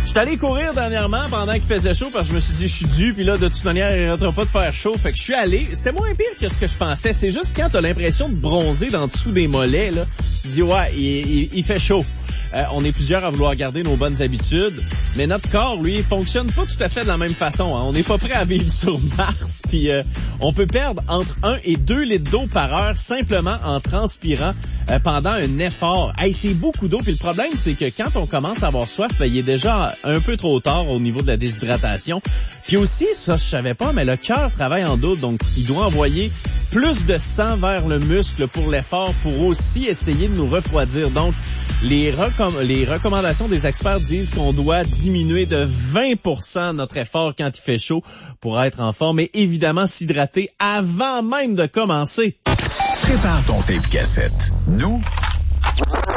Je suis allé courir dernièrement pendant qu'il faisait chaud parce que je me suis dit je suis dû puis là de toute manière il n'arrêtera pas de faire chaud. Fait que je suis allé. C'était moins pire que ce que je pensais. C'est juste quand t'as l'impression de bronzer dans dessous des mollets là, tu te dis ouais il fait chaud. On est plusieurs à vouloir garder nos bonnes habitudes, mais notre corps, lui, fonctionne pas tout à fait de la même façon. Hein. On n'est pas prêt à vivre sur Mars, puis on peut perdre entre 1 et 2 litres d'eau par heure simplement en transpirant pendant un effort. Hey, c'est beaucoup d'eau, puis le problème, c'est que quand on commence à avoir soif, il est déjà un peu trop tard au niveau de la déshydratation. Puis aussi, ça, je savais pas, mais le cœur travaille en double, donc il doit envoyer plus de sang vers le muscle pour l'effort, pour aussi essayer de nous refroidir. Donc, les recommandations des experts disent qu'on doit diminuer de 20% notre effort quand il fait chaud pour être en forme et évidemment s'hydrater avant même de commencer. Prépare ton tape cassette. Nous,